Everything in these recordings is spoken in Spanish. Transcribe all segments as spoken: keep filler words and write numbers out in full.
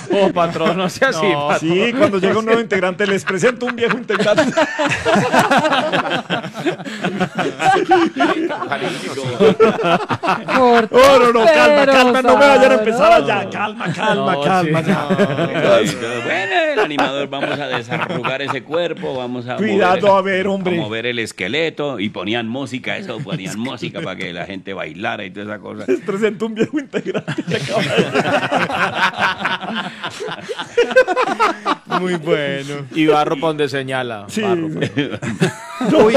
Oh, patrón, no sea así, No, patrón. sí, cuando llega un nuevo integrante les presento un viejo integrante. Por Oh, no, no, calma, pero calma, no me vayan a empezar sabroso. allá. Calma, calma, No, calma. sí, ya. Bueno, el animador, vamos a desarrugar ese cuerpo, vamos a Cuidado, mover, a ver, hombre. a mover el esqueleto, y ponían música, eso, ponían música para que la gente bailara y toda esa cosa. Les presento un viejo integrante. que acaba de- Muy bueno. Y barro para donde señala. Sí. Barro. Uy,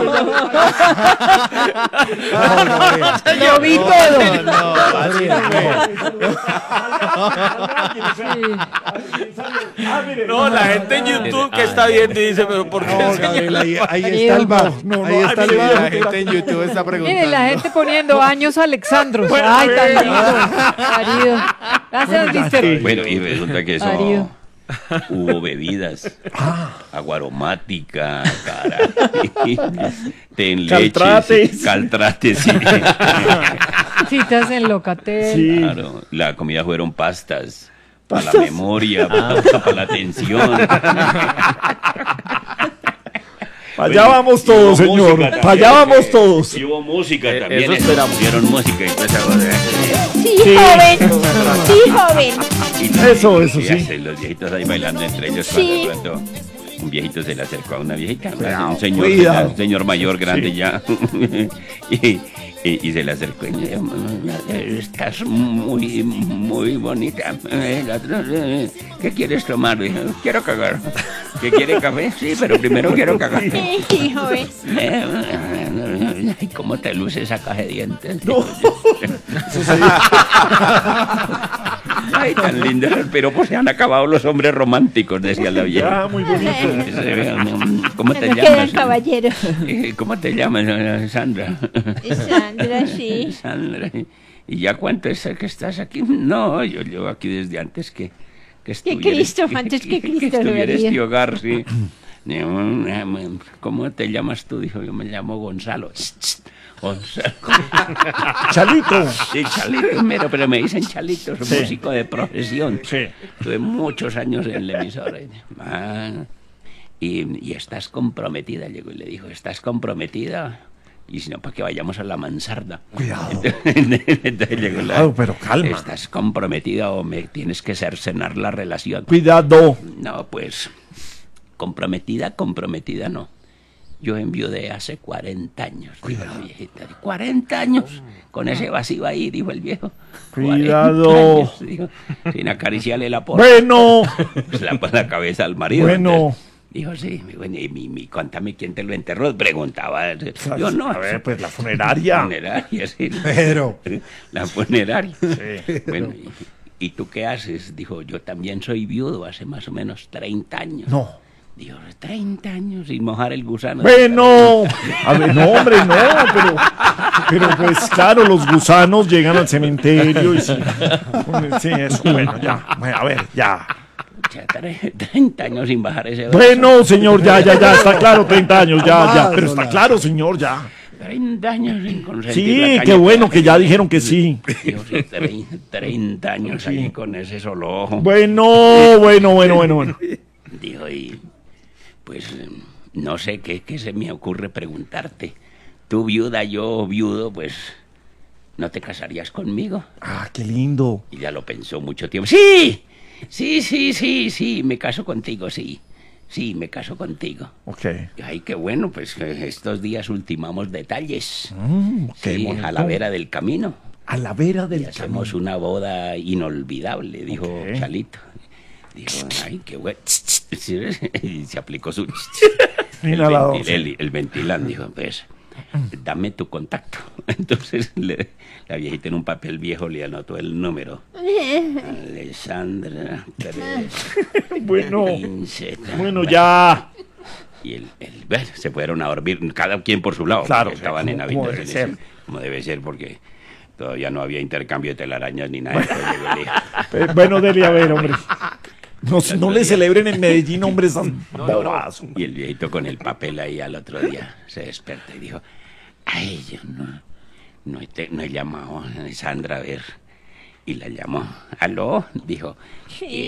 Lo vi todo. No, así Ah, mire, no, la gente en YouTube que está viendo y dice, pero ¿por qué No, señala? Gabriel, ahí, ahí Marido. está el bar. No, no, ahí ay, está el mire, bar. mire, La gente en YouTube está preguntando. Mire, la gente poniendo años Alexandros. Ay, tan lindo. Marido. Gracias, mister. Bueno, y resulta que eso Marido. hubo bebidas, agua aromática, cara, té en leche, Caltrates. caltrates, sí. Citas en Locatel. Sí. Claro, la comida fueron pastas, para la memoria, para, para la atención. Para allá vamos todos, Y hubo señor. música Para allá también, vamos que- todos. Y hubo música Eh, también, eso eso, esperamos. pusieron música y toda esa cosa. Sí, Sí. joven. Sí, joven. Y- Eso, eso, y sí. así, los viejitos ahí bailando entre ellos. Sí. Cuando de pronto un viejito se le acercó a una viejita, Cuidado, un señor, cuidado. un señor mayor, grande Sí. ya. y, y- y se le acercó y le dijo, estás muy, muy bonita. El otro, "Eh, ¿qué quieres tomar?" Dijo, quiero cagar. ¿Qué quiere café? Sí, pero primero quiero cagar. Sí, joven. Eh, ay, ¿cómo te luce esa caja de dientes? Ay, tan linda. Pero pues se han acabado los hombres románticos, decía la vieja. Ya, muy bonito. ¿Cómo Se te nos quedan llamas? caballeros. Eh, ¿Cómo te llamas, eh, Sandra? Sandra, sí. Sandra. ¿Y ya cuánto es que estás aquí? No, yo llevo aquí desde antes que, que estuviera. Cristo, antes que Cristo lo estuviera vería. este hogar, sí. ¿Cómo te llamas tú? Dijo, yo me llamo Gonzalo. Gonzalo. Chalito. Sí, Chalito, mero, pero me dicen Chalito, soy Sí. músico de profesión. Sí. Tuve muchos años en la emisora. Ah, y, y estás comprometida, llegó y le dijo, ¿estás comprometida? Y si no, para que vayamos a la mansarda. Cuidado. Entonces llegó la- Cuidado, pero calma. ¿Estás comprometida o me tienes que cercenar la relación? Cuidado. No, pues, comprometida, comprometida no. Yo enviudé hace cuarenta años, dijo la viejita. ¿cuarenta años? Con ese vacío ahí, dijo el viejo. Cuidado. cuarenta años, dijo, sin acariciarle la porra. Bueno. La, la cabeza al marido. Bueno. Entonces, dijo, sí, bueno, y mi, mi, cuéntame quién te lo enterró. Preguntaba. Yo no. A ver, pues la funeraria. Funeraria, sí. Pero. La funeraria. Sí. Bueno, y, ¿y tú qué haces? Dijo, yo también soy viudo hace más o menos treinta años. No. Dijo, treinta años sin mojar el gusano. Bueno. A ver, no, hombre, no, pero. Pero pues claro, los gusanos llegan al cementerio y sí. Sí, eso, bueno, ya. Bueno, a ver, ya. Ya, tre- treinta años sin bajar ese brazo. Bueno, señor, ya, ya, ya, está claro, treinta años, ya, ya. Ah, Pero no, está la- claro, señor, ya. treinta años sin consentir Sí, la caña qué bueno con que ya aquel- dijeron que sí. Dijo, sí, tre- treinta años ahí con ese solo ojo. Bueno, bueno, bueno, bueno, bueno. Dijo, y pues eh, no sé qué, qué se me ocurre preguntarte. Tú viuda, yo viudo, pues ¿no te casarías conmigo? Ah, qué lindo. Y ya lo pensó mucho tiempo. ¡Sí! Sí, sí, sí, sí, me caso contigo, sí. Sí, me caso contigo. Ok. Ay, qué bueno, pues eh, estos días ultimamos detalles. Mm, qué Sí, bonito. a la vera del camino. A la vera Y del hacemos camino. una boda inolvidable, dijo Ok. Chalito. Dijo, ay, qué bueno. Y se aplicó su... El, Inhalador, ventil- el, el ventilán, dijo, pues, dame tu contacto. Entonces le- la viejita en un papel viejo le anotó el número. Alessandra tres, Bueno, quince, bueno, ya. Y el, el- bueno, se fueron a dormir, cada quien por su lado. Claro, porque estaban sí, en como- como habitaciones. debe ser. Como debe ser, porque todavía no había intercambio de telarañas ni nada. Después llegó el hijo. Eh, bueno, Dele, a ver, hombre. No, no le celebren en Medellín, hombre, esas bobadas. Y el viejito con el papel ahí al otro día se despertó y dijo, ay, yo no, no, he, te- no he llamado a Sandra a ver. Y la llamó. ¿Aló? Dijo, Sí.